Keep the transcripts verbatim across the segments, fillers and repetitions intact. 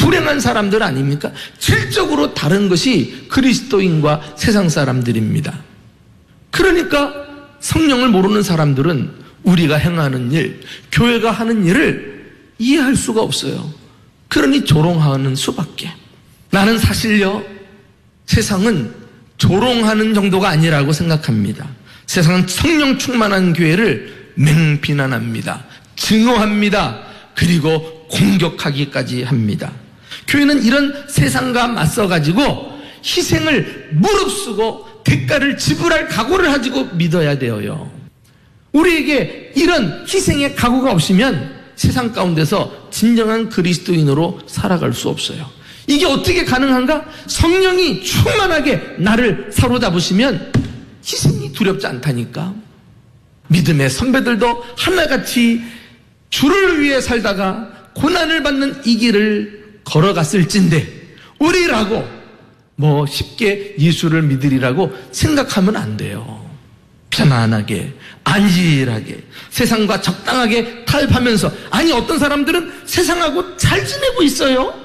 불행한 사람들 아닙니까? 질적으로 다른 것이 그리스도인과 세상 사람들입니다. 그러니까 성령을 모르는 사람들은 우리가 행하는 일, 교회가 하는 일을 이해할 수가 없어요. 그러니 조롱하는 수밖에. 나는 사실요, 세상은 조롱하는 정도가 아니라고 생각합니다. 세상은 성령 충만한 교회를 맹비난합니다. 증오합니다. 그리고 공격하기까지 합니다. 교회는 이런 세상과 맞서가지고 희생을 무릅쓰고 대가를 지불할 각오를 가지고 믿어야 되어요. 우리에게 이런 희생의 각오가 없으면 세상 가운데서 진정한 그리스도인으로 살아갈 수 없어요. 이게 어떻게 가능한가? 성령이 충만하게 나를 사로잡으시면 희생이 두렵지 않다니까. 믿음의 선배들도 하나같이 주를 위해 살다가 고난을 받는 이 길을 걸어갔을진데 우리라고 뭐 쉽게 예수를 믿으리라고 생각하면 안 돼요. 편안하게 안일하게 세상과 적당하게 타협하면서, 아니 어떤 사람들은 세상하고 잘 지내고 있어요.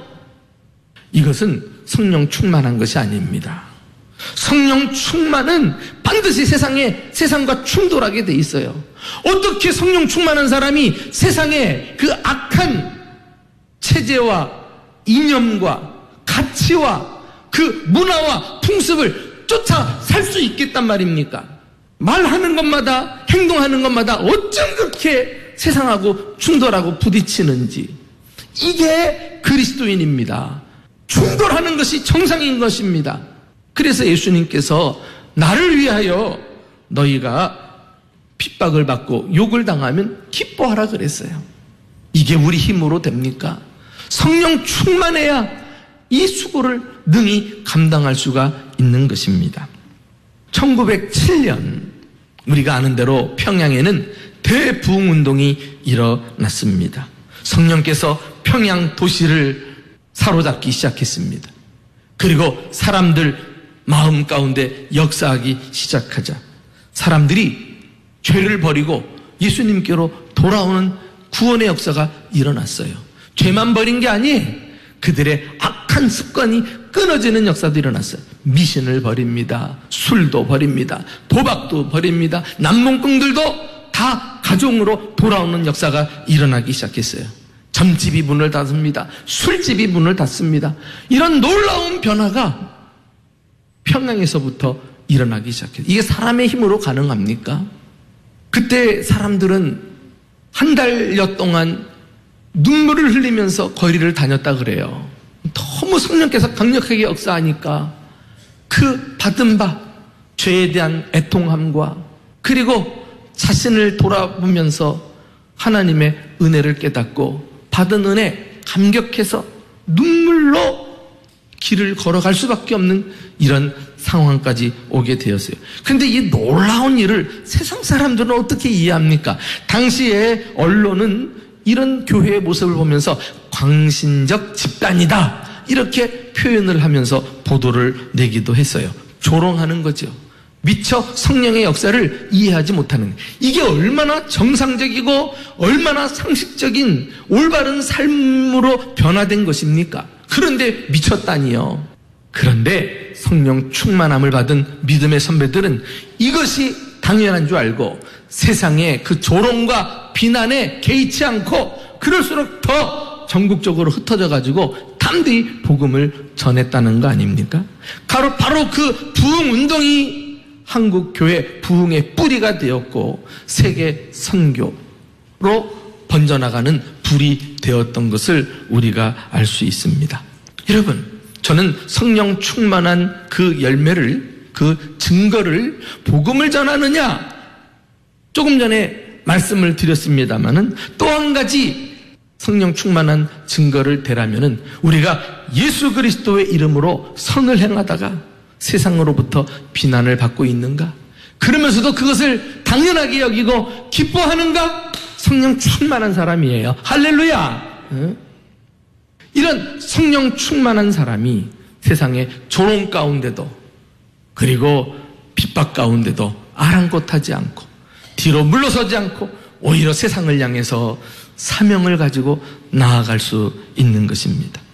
이것은 성령 충만한 것이 아닙니다. 성령 충만은 반드시 세상에 세상과 충돌하게 돼 있어요. 어떻게 성령 충만한 사람이 세상의 그 악한 체제와 이념과 가치와 그 문화와 풍습을 쫓아 살 수 있겠단 말입니까? 말하는 것마다 행동하는 것마다 어쩜 그렇게 세상하고 충돌하고 부딪히는지. 이게 그리스도인입니다. 충돌하는 것이 정상인 것입니다. 그래서 예수님께서 나를 위하여 너희가 핍박을 받고 욕을 당하면 기뻐하라 그랬어요. 이게 우리 힘으로 됩니까? 성령 충만해야 이 수고를 능히 감당할 수가 있는 것입니다. 천구백칠 년 우리가 아는 대로 평양에는 대부흥운동이 일어났습니다. 성령께서 평양 도시를 사로잡기 시작했습니다. 그리고 사람들 마음 가운데 역사하기 시작하자 사람들이 죄를 버리고 예수님께로 돌아오는 구원의 역사가 일어났어요. 죄만 버린 게 아니에요. 그들의 악한 습관이 끊어지는 역사도 일어났어요. 미신을 버립니다. 술도 버립니다. 도박도 버립니다. 남몽꾼들도 다 가정으로 돌아오는 역사가 일어나기 시작했어요. 점집이 문을 닫습니다. 술집이 문을 닫습니다. 이런 놀라운 변화가 평양에서부터 일어나기 시작해요. 이게 사람의 힘으로 가능합니까? 그때 사람들은 한 달여 동안 눈물을 흘리면서 거리를 다녔다 그래요. 너무 성령께서 강력하게 역사하니까 그 받은 바 죄에 대한 애통함과 그리고 자신을 돌아보면서 하나님의 은혜를 깨닫고 받은 은혜 감격해서 눈물로 길을 걸어갈 수밖에 없는 이런 상황까지 오게 되었어요. 그런데 이 놀라운 일을 세상 사람들은 어떻게 이해합니까? 당시에 언론은 이런 교회의 모습을 보면서 광신적 집단이다 이렇게 표현을 하면서 보도를 내기도 했어요. 조롱하는 거죠. 미처 성령의 역사를 이해하지 못하는, 이게 얼마나 정상적이고 얼마나 상식적인 올바른 삶으로 변화된 것입니까? 그런데 미쳤다니요. 그런데 성령 충만함을 받은 믿음의 선배들은 이것이 당연한 줄 알고 세상의 그 조롱과 비난에 개의치 않고 그럴수록 더 전국적으로 흩어져 가지고 담대히 복음을 전했다는 거 아닙니까? 바로, 바로 그 부흥운동이 한국 교회 부흥의 뿌리가 되었고 세계 선교로 번져나가는 불이 되었던 것을 우리가 알 수 있습니다. 여러분, 저는 성령 충만한 그 열매를, 그 증거를 복음을 전하느냐, 조금 전에 말씀을 드렸습니다마는 또 한 가지 성령 충만한 증거를 대라면은 우리가 예수 그리스도의 이름으로 선을 행하다가 세상으로부터 비난을 받고 있는가? 그러면서도 그것을 당연하게 여기고 기뻐하는가? 성령 충만한 사람이에요. 할렐루야! 이런 성령 충만한 사람이 세상의 조롱 가운데도 그리고 핍박 가운데도 아랑곳하지 않고 뒤로 물러서지 않고 오히려 세상을 향해서 사명을 가지고 나아갈 수 있는 것입니다.